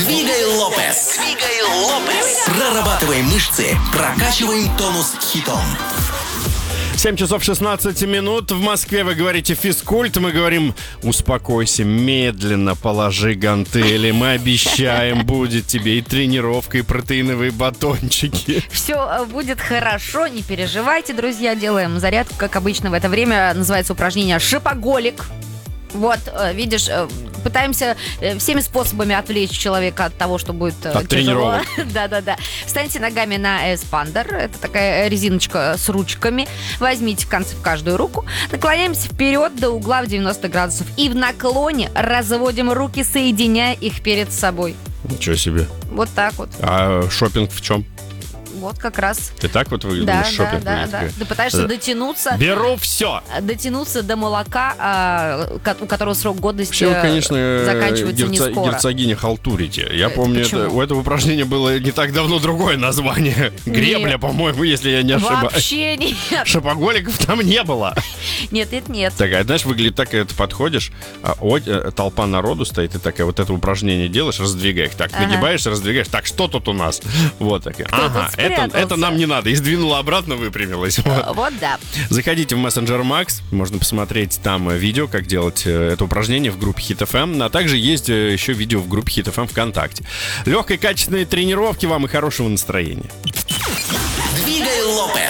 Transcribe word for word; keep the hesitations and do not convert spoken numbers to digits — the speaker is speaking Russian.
Двигай Лопес. Двигай Лопес. Прорабатывай мышцы, прокачиваем тонус хитом. семь часов шестнадцать минут. В Москве вы говорите физкульт. Мы говорим: успокойся, медленно положи гантели. Мы обещаем, будет тебе и тренировка, и протеиновые батончики. Все будет хорошо, не переживайте, друзья. Делаем зарядку, как обычно в это время. Называется упражнение «Шопоголик». Вот, видишь, пытаемся всеми способами отвлечь человека от того, что будет от тяжело. тренировок. Да-да-да. Встаньте ногами на эспандер. Это такая резиночка с ручками. Возьмите в конце в каждую руку. Наклоняемся вперед до угла в девяносто градусов. И в наклоне разводим руки, соединяя их перед собой. Ничего себе. Вот так вот. А шопинг в чем? Вот как раз. Ты так вот выглядишь? Да, шопинг? да, да, да. Ты пытаешься Да. дотянуться. Беру все. Дотянуться до молока, а, ко- у которого срок годности Вообще вы, конечно, заканчивается не герцо- скоро. герцогиня халтурите. Я Это помню, почему? это, у этого упражнения было не так давно другое название. Гребля, по-моему, если я не ошибаюсь. Вообще нет. Шопоголиков там не было. Нет, нет, нет. Такая, знаешь, выглядит так, когда ты подходишь, а, о, э, толпа народу стоит, и такая вот это упражнение делаешь, раздвигай их. Так, Ага. нагибаешься, раздвигаешь. Так, что тут у нас? Вот такая. Кто Ага, тут это, спрятался? это нам не надо. И сдвинула обратно, выпрямилась. Вот. Вот да. Заходите в мессенджер Макс, можно посмотреть там э, видео, как делать э, это упражнение в группе Hit эф эм, а также есть э, еще видео в группе Hit эф эм ВКонтакте. Легкой, качественной тренировки вам и хорошего настроения. Двигай Лопес.